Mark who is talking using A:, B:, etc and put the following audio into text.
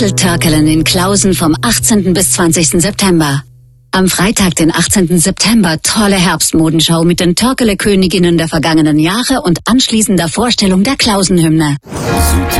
A: Schlüssel-Törkelen in Klausen vom 18. bis 20. September. Am Freitag, den 18. September, tolle Herbstmodenschau mit den Törkele-Königinnen der vergangenen Jahre und anschließender Vorstellung der Klausenhymne.